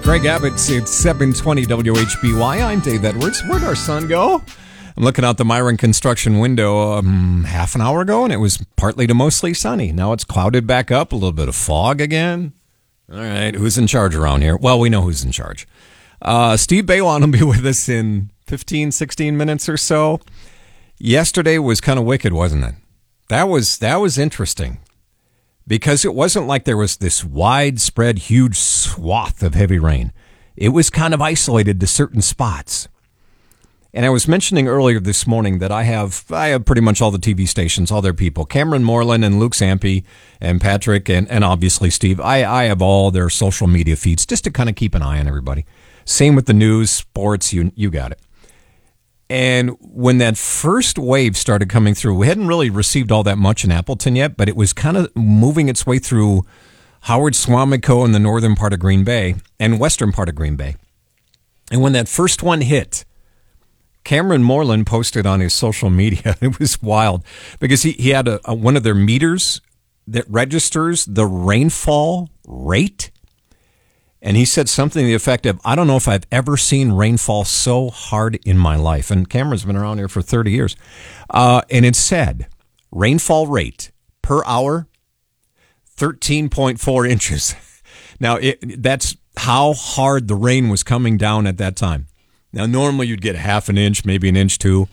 Greg Abbott's, it's 720 WHBY. I'm Dave Edwards. Where'd our sun go? I'm looking out the Myron construction window half an hour ago, and it was partly to mostly sunny. Now it's clouded back up, a little bit of fog again. All right, who's in charge around here? Well, we know who's in charge. Steve Baylon will be with us in 15, 16 minutes or so. Yesterday was kind of wicked, wasn't it? That was interesting. Because it wasn't like there was this widespread, huge swath of heavy rain. It was kind of isolated to certain spots. And I was mentioning earlier this morning that I have pretty much all the TV stations, all their people. Cameron Moreland and Luke Sampe and Patrick and obviously Steve. I have all their social media feeds just to kind of keep an eye on everybody. Same with the news, sports, you got it. And when that first wave started coming through, we hadn't really received all that much in Appleton yet, but it was kind of moving its way through Howard, Suamico in the northern part of Green Bay and western part of Green Bay. And when that first one hit, Cameron Moreland posted on his social media, it was wild, because he had one of their meters that registers the rainfall rate. And he said something to the effect of, I don't know if I've ever seen rainfall so hard in my life. And Cameron's been around here for 30 years. And it said, rainfall rate per hour, 13.4 inches. Now, that's how hard the rain was coming down at that time. Now, normally you'd get half an inch, maybe an inch too.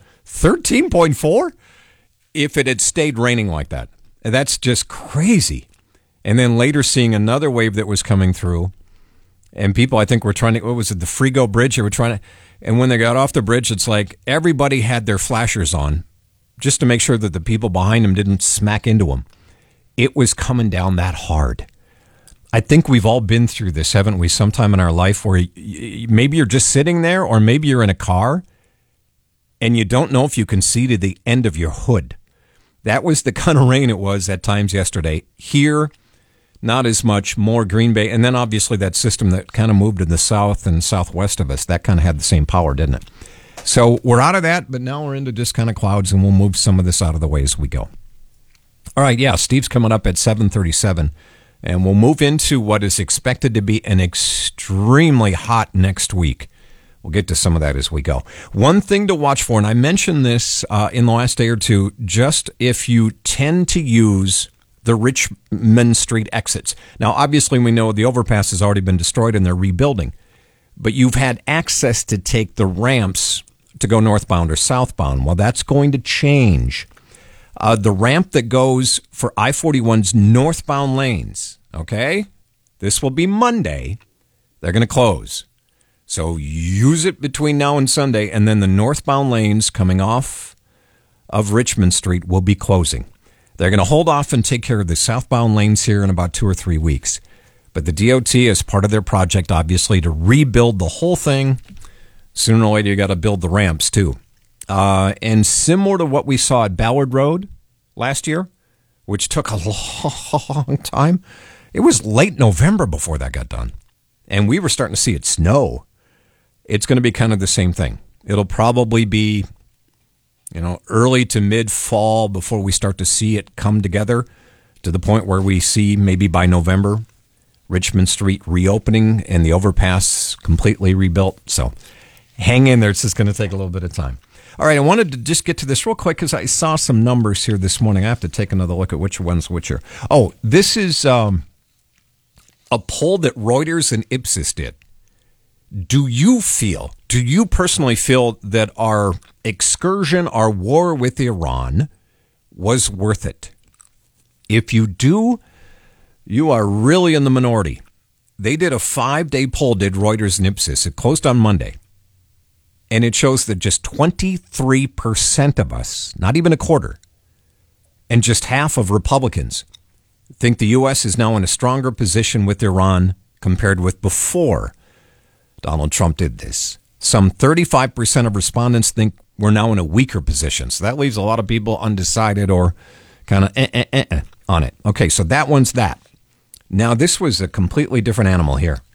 13.4? If it had stayed raining like that. That's just crazy. And then later seeing another wave that was coming through. And people, I think, were trying to, what was it, the Frigo Bridge? They were trying to, and when they got off the bridge, it's like everybody had their flashers on just to make sure that the people behind them didn't smack into them. It was coming down that hard. I think we've all been through this, haven't we, sometime in our life where maybe you're just sitting there or maybe you're in a car and you don't know if you can see to the end of your hood. That was the kind of rain it was at times yesterday. Here, not as much, more Green Bay. And then obviously that system that kind of moved to the south and southwest of us, that kind of had the same power, didn't it? So we're out of that, but now we're into just kind of clouds, and we'll move some of this out of the way as we go. All right, yeah, Steve's coming up at 7:37, and we'll move into what is expected to be an extremely hot next week. We'll get to some of that as we go. One thing to watch for, and I mentioned this in the last day or two, just if you tend to use the Richmond Street exits. Now, obviously, we know the overpass has already been destroyed and they're rebuilding, but you've had access to take the ramps to go northbound or southbound. Well, that's going to change. The ramp that goes for I-41's northbound lanes, okay? This will be Monday. They're going to close. So use it between now and Sunday, and then the northbound lanes coming off of Richmond Street will be closing. They're going to hold off and take care of the southbound lanes here in about 2 or 3 weeks. But the DOT, is part of their project, obviously, to rebuild the whole thing. Sooner or later, you got to build the ramps, too. And similar to what we saw at Ballard Road last year, which took a long time, it was late November before that got done. And we were starting to see it snow. It's going to be kind of the same thing. It'll probably be early to mid-fall before we start to see it come together to the point where we see maybe by November Richmond Street reopening and the overpass completely rebuilt. So hang in there. It's just going to take a little bit of time. All right, I wanted to just get to this real quick because I saw some numbers here this morning. I have to take another look at which one's which are. Oh, this is a poll that Reuters and Ipsos did. Do you personally feel that our excursion, our war with Iran was worth it? If you do, you are really in the minority. They did a 5-day poll, did Reuters and Ipsos. It closed on Monday. And it shows that just 23% of us, not even a quarter, and just half of Republicans think the U.S. is now in a stronger position with Iran compared with before Donald Trump did this. Some 35% of respondents think we're now in a weaker position. So that leaves a lot of people undecided or kind of on it. Okay, so that one's that. Now, this was a completely different animal here.